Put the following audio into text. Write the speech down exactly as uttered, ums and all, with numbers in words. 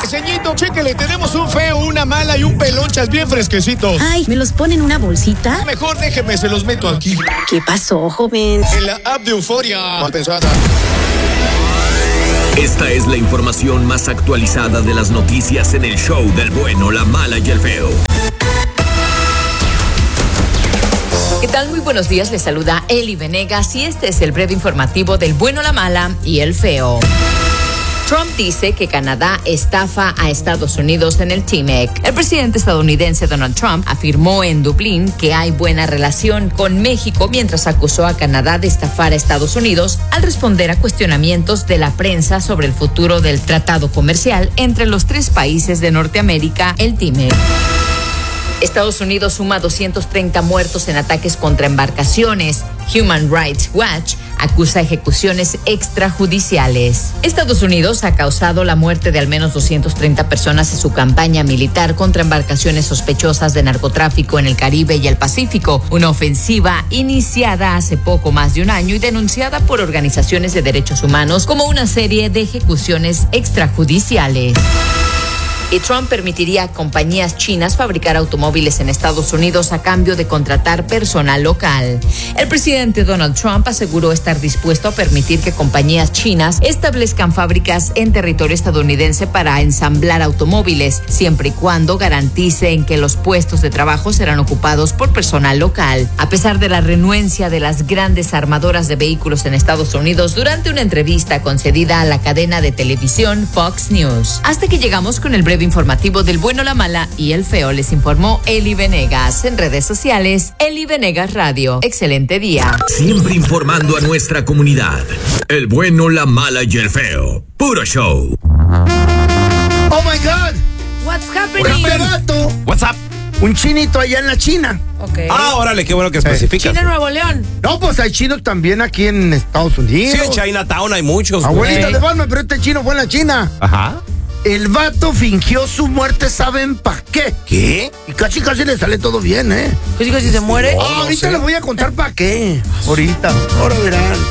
Ceñito, chéquele, tenemos un feo, una mala y un pelonchas bien fresquecitos. Ay, ¿me los pone en una bolsita? Mejor déjeme, se los meto aquí. ¿Qué pasó, joven? En la app de Euforia. Mal pensada. Esta es la información más actualizada de las noticias en el show del bueno, la mala y el feo. ¿Qué tal? Muy buenos días, les saluda Eli Venegas y este es el breve informativo del bueno, la mala y el feo. Trump dice que Canadá estafa a Estados Unidos en el T M E C. El presidente estadounidense Donald Trump afirmó en Dublín que hay buena relación con México mientras acusó a Canadá de estafar a Estados Unidos al responder a cuestionamientos de la prensa sobre el futuro del tratado comercial entre los tres países de Norteamérica, el T M E C. Estados Unidos suma doscientos treinta muertos en ataques contra embarcaciones. Human Rights Watch acusa ejecuciones extrajudiciales. Estados Unidos ha causado la muerte de al menos doscientas treinta personas en su campaña militar contra embarcaciones sospechosas de narcotráfico en el Caribe y el Pacífico, una ofensiva iniciada hace poco más de un año y denunciada por organizaciones de derechos humanos como una serie de ejecuciones extrajudiciales. Y Trump permitiría a compañías chinas fabricar automóviles en Estados Unidos a cambio de contratar personal local. El presidente Donald Trump aseguró estar dispuesto a permitir que compañías chinas establezcan fábricas en territorio estadounidense para ensamblar automóviles, siempre y cuando garanticen que los puestos de trabajo serán ocupados por personal local. A pesar de la renuencia de las grandes armadoras de vehículos en Estados Unidos durante una entrevista concedida a la cadena de televisión Fox News. Hasta que llegamos con el breve informativo del bueno, la mala y el feo, les informó Eli Venegas. En redes sociales, Eli Venegas Radio. Excelente día. Siempre informando a nuestra comunidad. El bueno, la mala y el feo. Puro show. Oh my God. What's happening? Este vato, What's up? un chinito allá en la China. Okay. Ah, órale, qué bueno que especificas. China, Nuevo León. No, pues hay chinos también aquí en Estados Unidos. Sí, en Chinatown hay muchos. Abuelita güey. de Batman, pero este chino fue en la China. Ajá. El vato fingió su muerte, ¿saben para qué? ¿Qué? Y casi casi le sale todo bien, ¿eh? Pues digo, si se muere. Ah, ahorita sé. les voy a contar para qué. Ahorita, ahora verán.